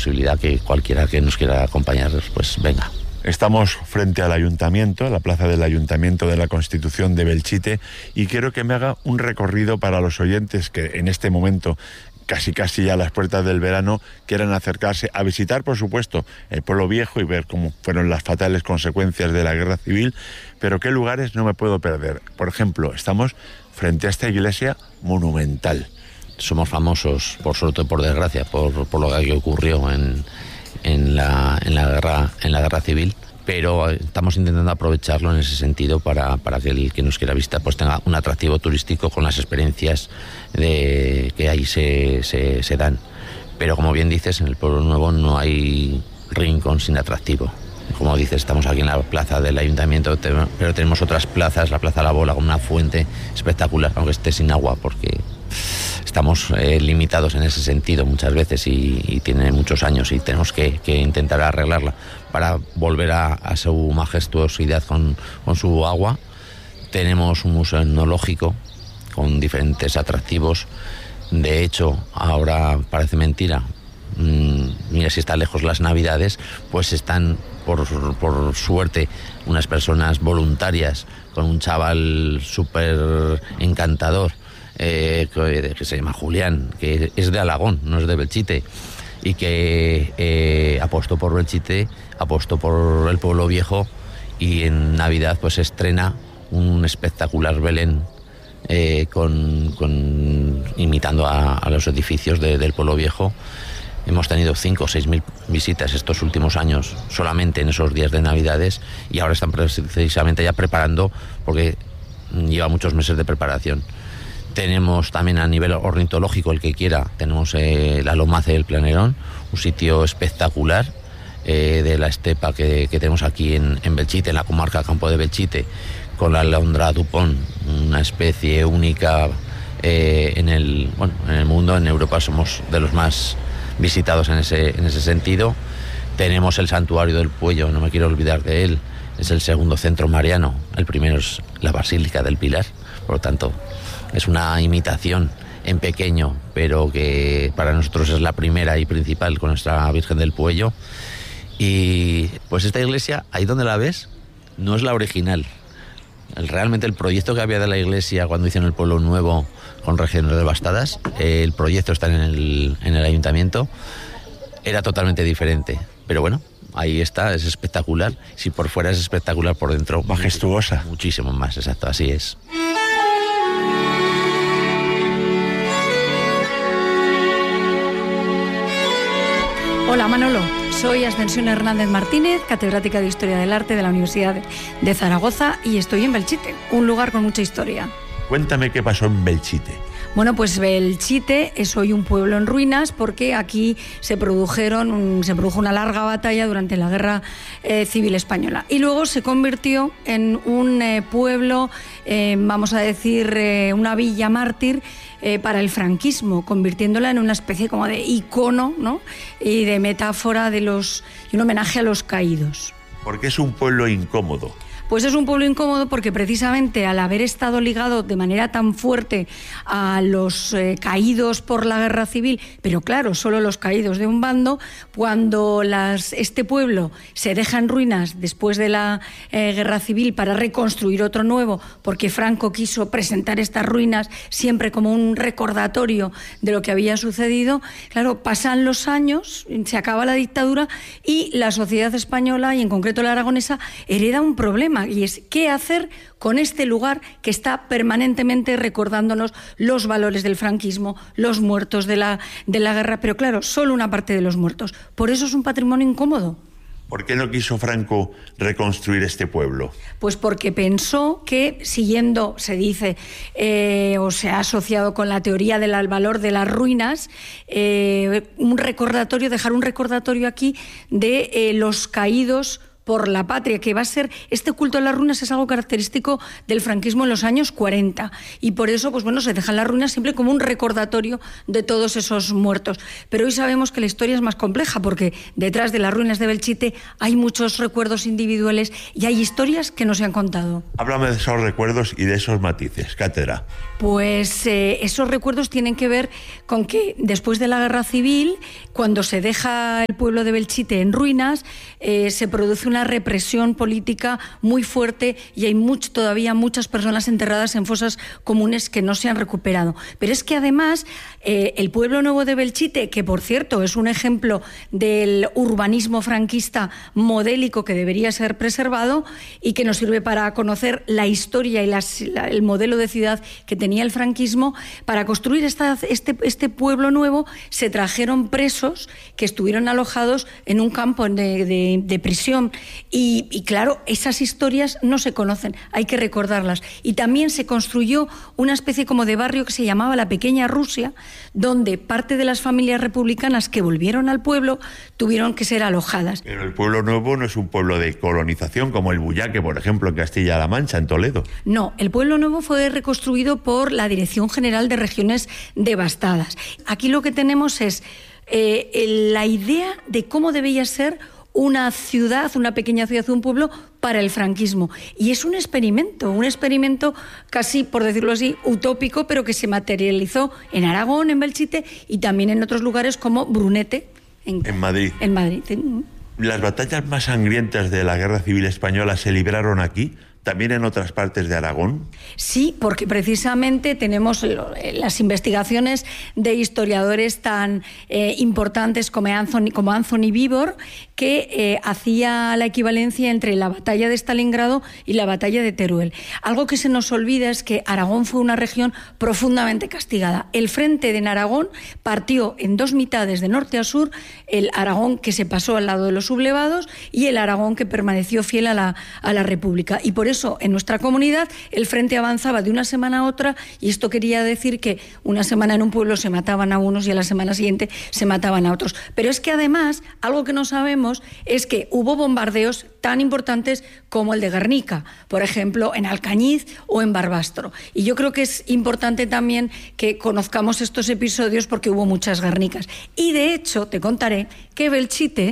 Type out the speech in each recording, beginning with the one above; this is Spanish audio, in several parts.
posibilidad que cualquiera que nos quiera acompañar, pues venga. Estamos frente al ayuntamiento, la plaza del Ayuntamiento de la Constitución de Belchite, y quiero que me haga un recorrido para los oyentes que en este momento, casi ya a las puertas del verano, quieran acercarse a visitar, por supuesto, el pueblo viejo y ver cómo fueron las fatales consecuencias de la guerra civil, pero qué lugares no me puedo perder. Por ejemplo, estamos frente a esta iglesia monumental. Somos famosos, por suerte o por desgracia, por lo que ocurrió en la guerra civil, pero estamos intentando aprovecharlo en ese sentido para que el que nos quiera visitar pues tenga un atractivo turístico con las experiencias que ahí se dan. Pero como bien dices, en el Pueblo Nuevo no hay rincón sin atractivo. Como dices, estamos aquí en la plaza del Ayuntamiento, pero tenemos otras plazas, la Plaza La Bola, con una fuente espectacular, aunque esté sin agua, porque estamos limitados en ese sentido muchas veces y tiene muchos años y tenemos que intentar arreglarla para volver a su majestuosidad con su agua. Tenemos un museo etnológico con diferentes atractivos. De hecho, ahora parece mentira, mira si está lejos las Navidades, pues están por suerte unas personas voluntarias con un chaval súper encantador que se llama Julián, que es de Alagón, no es de Belchite, y que apostó por Belchite, apostó por el pueblo viejo, y en Navidad pues estrena un espectacular Belén imitando a los edificios del pueblo viejo. Hemos tenido 5 o 6 mil visitas estos últimos años solamente en esos días de Navidades, y ahora están precisamente ya preparando, porque lleva muchos meses de preparación. Tenemos también a nivel ornitológico, el que quiera, tenemos la Lomace del Planerón, un sitio espectacular de la estepa que tenemos aquí en Belchite, en la comarca Campo de Belchite, con la alondra Dupont, una especie única en el mundo. En Europa somos de los más visitados en ese sentido. Tenemos el Santuario del Puello, no me quiero olvidar de él, es el segundo centro mariano, el primero es la Basílica del Pilar, por lo tanto es una imitación en pequeño, pero que para nosotros es la primera y principal, con nuestra Virgen del Puello. Y pues esta iglesia, ahí donde la ves, no es la original. Realmente el proyecto que había de la iglesia cuando hicieron el Pueblo Nuevo con regiones devastadas, el proyecto está en el ayuntamiento, era totalmente diferente. Pero bueno, ahí está, es espectacular. Si por fuera es espectacular, por dentro majestuosa. Muchísimo más, exacto, así es. Hola Manolo, soy Ascensión Hernández Martínez, catedrática de Historia del Arte de la Universidad de Zaragoza, y estoy en Belchite, un lugar con mucha historia. Cuéntame qué pasó en Belchite. Bueno, pues Belchite es hoy un pueblo en ruinas porque aquí se produjo una larga batalla durante la Guerra Civil Española, y luego se convirtió en un pueblo, vamos a decir, una villa mártir para el franquismo, convirtiéndola en una especie como de icono, ¿no? Y de metáfora y un homenaje a los caídos. ¿Por qué es un pueblo incómodo? Pues es un pueblo incómodo porque precisamente al haber estado ligado de manera tan fuerte a los caídos por la guerra civil, pero claro, solo los caídos de un bando, cuando este pueblo se deja en ruinas después de la guerra civil para reconstruir otro nuevo, porque Franco quiso presentar estas ruinas siempre como un recordatorio de lo que había sucedido, claro, pasan los años, se acaba la dictadura y la sociedad española, y en concreto la aragonesa, hereda un problema. Y es qué hacer con este lugar que está permanentemente recordándonos los valores del franquismo, los muertos de la guerra, pero claro, solo una parte de los muertos. Por eso es un patrimonio incómodo. ¿Por qué no quiso Franco reconstruir este pueblo? Pues porque pensó que, siguiendo, se dice, o se ha asociado con la teoría del valor de las ruinas, dejar un recordatorio aquí de los caídos por la patria, que va a ser, este culto a las ruinas es algo característico del franquismo en los años 40, y por eso, pues bueno, se dejan las ruinas siempre como un recordatorio de todos esos muertos. Pero hoy sabemos que la historia es más compleja, porque detrás de las ruinas de Belchite hay muchos recuerdos individuales y hay historias que no se han contado. Háblame de esos recuerdos y de esos matices, cátedra. Pues esos recuerdos tienen que ver con que después de la Guerra Civil, cuando se deja el pueblo de Belchite en ruinas, se produce una represión política muy fuerte y hay todavía muchas personas enterradas en fosas comunes que no se han recuperado. Pero es que además el pueblo nuevo de Belchite, que por cierto es un ejemplo del urbanismo franquista modélico que debería ser preservado y que nos sirve para conocer la historia y el modelo de ciudad que tenía el franquismo, para construir este pueblo nuevo se trajeron presos que estuvieron alojados en un campo de prisión y claro, esas historias no se conocen, hay que recordarlas. Y también se construyó una especie como de barrio que se llamaba la Pequeña Rusia, donde parte de las familias republicanas que volvieron al pueblo tuvieron que ser alojadas. Pero el pueblo nuevo no es un pueblo de colonización como el Buyaque, por ejemplo, en Castilla-La Mancha, en Toledo. No, el pueblo nuevo fue reconstruido por la Dirección General de Regiones Devastadas. Aquí lo que tenemos es la idea de cómo debía ser una ciudad, una pequeña ciudad, un pueblo para el franquismo. Y es un experimento casi, por decirlo así, utópico, pero que se materializó en Aragón, en Belchite y también en otros lugares como Brunete, en Madrid. En Madrid. ¿Las batallas más sangrientas de la Guerra Civil Española se libraron aquí? ¿También en otras partes de Aragón? Sí, porque precisamente tenemos las investigaciones de historiadores tan importantes como Anthony Vivor, que hacía la equivalencia entre la batalla de Stalingrado y la batalla de Teruel. Algo que se nos olvida es que Aragón fue una región profundamente castigada. El frente de Aragón partió en dos mitades, de norte a sur, el Aragón que se pasó al lado de los sublevados y el Aragón que permaneció fiel a la República. Y por eso en nuestra comunidad el frente avanzaba de una semana a otra, y esto quería decir que una semana en un pueblo se mataban a unos y a la semana siguiente se mataban a otros. Pero es que además, algo que no sabemos es que hubo bombardeos tan importantes como el de Guernica, por ejemplo, en Alcañiz o en Barbastro. Y yo creo que es importante también que conozcamos estos episodios porque hubo muchas Guernicas. Y de hecho, te contaré que Belchite,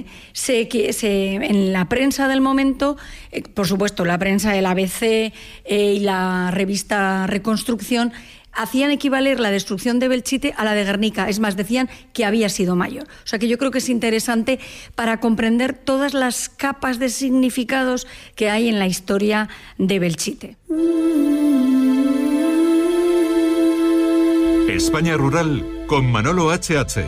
en la prensa del momento, por supuesto, la prensa del ABC y la revista Reconstrucción, hacían equivaler la destrucción de Belchite a la de Guernica. Es más, decían que había sido mayor. O sea que yo creo que es interesante para comprender todas las capas de significados que hay en la historia de Belchite. España Rural con Manolo H.H.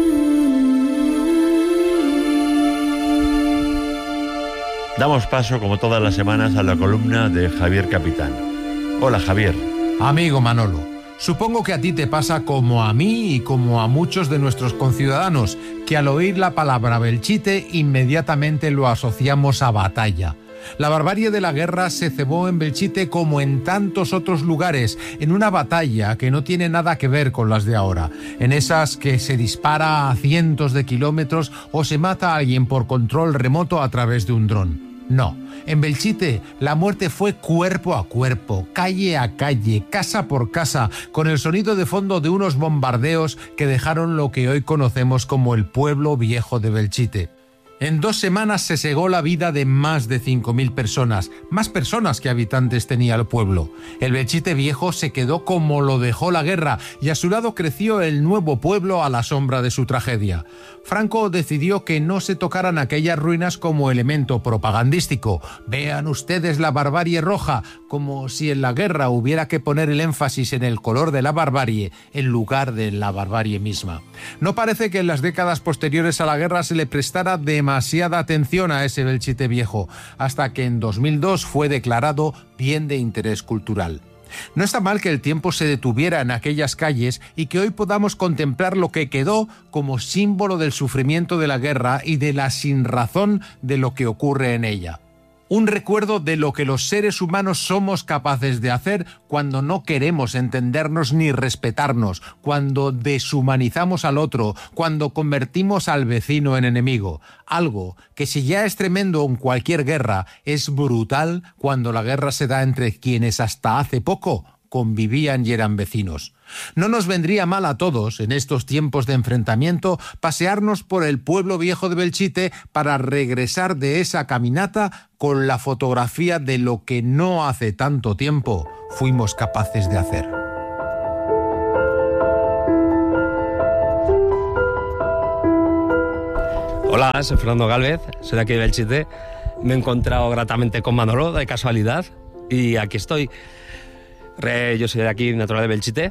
Damos paso, como todas las semanas, a la columna de Javier Capitán. Hola, Javier. Amigo Manolo, supongo que a ti te pasa como a mí y como a muchos de nuestros conciudadanos, que al oír la palabra Belchite inmediatamente lo asociamos a batalla. La barbarie de la guerra se cebó en Belchite como en tantos otros lugares, en una batalla que no tiene nada que ver con las de ahora, en esas que se dispara a cientos de kilómetros o se mata a alguien por control remoto a través de un dron. No, en Belchite la muerte fue cuerpo a cuerpo, calle a calle, casa por casa, con el sonido de fondo de unos bombardeos que dejaron lo que hoy conocemos como el pueblo viejo de Belchite. En 2 semanas se segó la vida de más de 5.000 personas, más personas que habitantes tenía el pueblo. El Belchite viejo se quedó como lo dejó la guerra y a su lado creció el nuevo pueblo a la sombra de su tragedia. Franco decidió que no se tocaran aquellas ruinas como elemento propagandístico. Vean ustedes la barbarie roja, como si en la guerra hubiera que poner el énfasis en el color de la barbarie en lugar de la barbarie misma. No parece que en las décadas posteriores a la guerra se le prestara demasiada atención a ese Belchite viejo, hasta que en 2002 fue declarado bien de interés cultural. No está mal que el tiempo se detuviera en aquellas calles y que hoy podamos contemplar lo que quedó como símbolo del sufrimiento de la guerra y de la sinrazón de lo que ocurre en ella. Un recuerdo de lo que los seres humanos somos capaces de hacer cuando no queremos entendernos ni respetarnos, cuando deshumanizamos al otro, cuando convertimos al vecino en enemigo. Algo que, si ya es tremendo en cualquier guerra, es brutal cuando la guerra se da entre quienes hasta hace poco convivían y eran vecinos. No nos vendría mal a todos, en estos tiempos de enfrentamiento, pasearnos por el pueblo viejo de Belchite para regresar de esa caminata con la fotografía de lo que no hace tanto tiempo fuimos capaces de hacer. Hola, soy Fernando Gálvez, soy de aquí de Belchite. Me he encontrado gratamente con Manolo, de casualidad, y aquí estoy. Yo soy de aquí, natural de Belchite.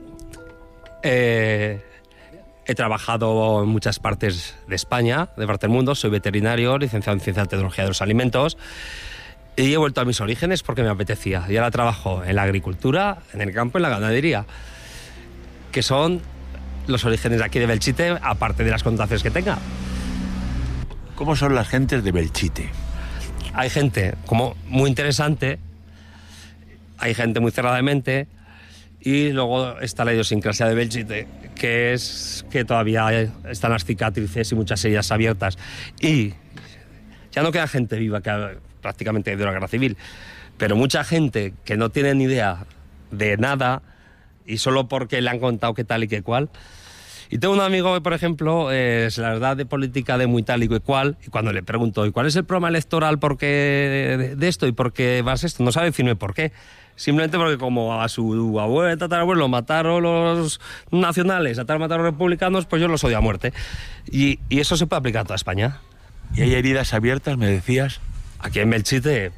He trabajado en muchas partes de España, de parte del mundo. Soy veterinario, licenciado en Ciencia y Tecnología de los Alimentos. Y he vuelto a mis orígenes porque me apetecía. Y ahora trabajo en la agricultura, en el campo, en la ganadería, que son los orígenes de aquí de Belchite, aparte de las connotaciones que tenga. ¿Cómo son las gentes de Belchite? Hay gente como muy interesante, hay gente muy cerrada de mente, y luego está la idiosincrasia de Belchite, que es que todavía están las cicatrices y muchas heridas abiertas. Y ya no queda gente viva que prácticamente de la guerra civil, pero mucha gente que no tiene ni idea de nada y solo porque le han contado qué tal y qué cual. Y tengo un amigo que, por ejemplo, se la verdad de política de muy tal y qué cual, y cuando le pregunto, ¿y cuál es el programa electoral por qué de esto y por qué vas esto? No sabe decirme por qué. Simplemente porque como a su abuelo y tatarabuelo mataron los nacionales, mataron los republicanos, pues yo los odio a muerte. Y eso se puede aplicar a toda España. ¿Y hay heridas abiertas, me decías? Aquí en Belchite,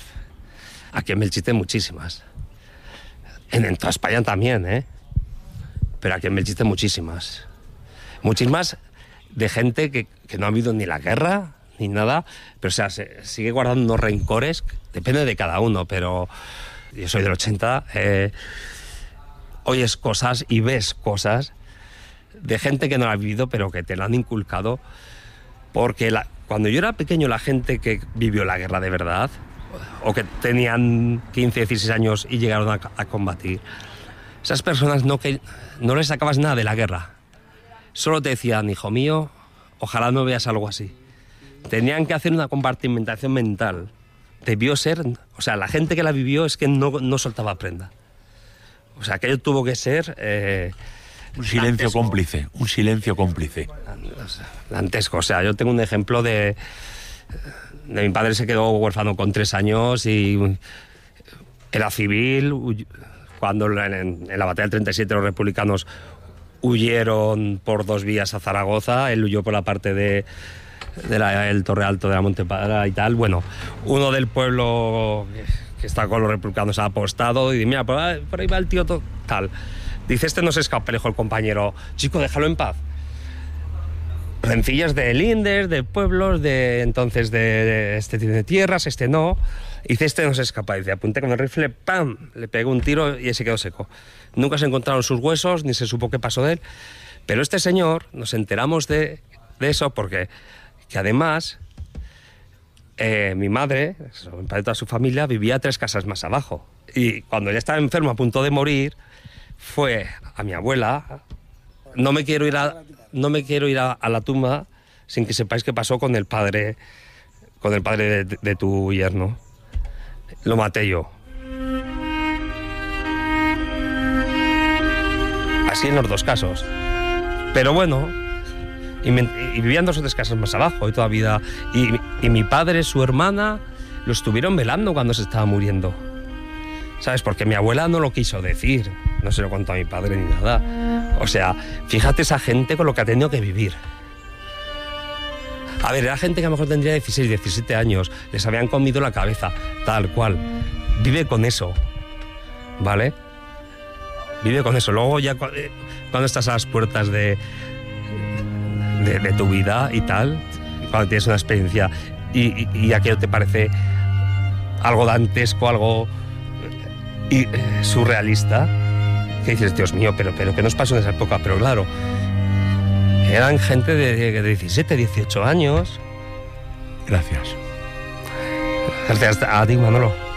muchísimas. En toda España también, ¿eh? Pero aquí en Belchite muchísimas. Muchísimas de gente que no ha habido ni la guerra ni nada, pero o sea, se sigue guardando unos rencores, depende de cada uno, pero yo soy del 80, oyes cosas y ves cosas de gente que no la ha vivido, pero que te lo han inculcado, porque cuando yo era pequeño, la gente que vivió la guerra de verdad, o que tenían 15, 16 años y llegaron a combatir, esas personas no les sacabas nada de la guerra. Solo te decían, hijo mío, ojalá no veas algo así. Tenían que hacer una compartimentación mental. Debió ser, o sea, la gente que la vivió es que no soltaba prenda. O sea, aquello tuvo que ser... un silencio dantesco. Cómplice, un silencio cómplice. Dantesco, o sea, yo tengo un ejemplo de mi padre se quedó huérfano con 3 años y era civil. Cuando en la batalla del 37 los republicanos huyeron por 2 vías a Zaragoza, él huyó por la parte del Torre Alto de la Montepadra y tal. Bueno, uno del pueblo que está con los republicanos ha apostado y dice, mira, por ahí va el tío tal. Dice, este no se escapa, le dijo el compañero, chico, déjalo en paz. Rencillas de lindes, de pueblos, de entonces de este tiene tierras, este no. Dice, este no se escapa. Dice, apunté con el rifle, ¡pam! Le pegó un tiro y se quedó seco. Nunca se encontraron sus huesos, ni se supo qué pasó de él. Pero este señor, nos enteramos de eso porque que además mi madre, mi padre y toda su familia, vivía 3 casas más abajo. Y cuando ella estaba enfermo, a punto de morir, fue a mi abuela, no me quiero ir a la tumba sin que sepáis qué pasó con el padre de tu yerno. Lo maté yo. Así en los 2 casos. Pero bueno, y vivían 2 o 3 casas más abajo y toda vida. Y mi padre, su hermana, lo estuvieron velando cuando se estaba muriendo. ¿Sabes? Porque mi abuela no lo quiso decir. No se lo contó a mi padre ni nada. O sea, fíjate esa gente con lo que ha tenido que vivir. A ver, era gente que a lo mejor tendría 16, 17 años. Les habían comido la cabeza, tal cual. Vive con eso, ¿vale? Vive con eso. Luego ya cuando estás a las puertas de tu vida y tal, cuando tienes una experiencia y aquello te parece algo dantesco, algo surrealista, que dices, Dios mío, pero ¿qué nos pasó en esa época? Pero claro, eran gente de 17, 18 años. Gracias. Gracias a ti, Manolo.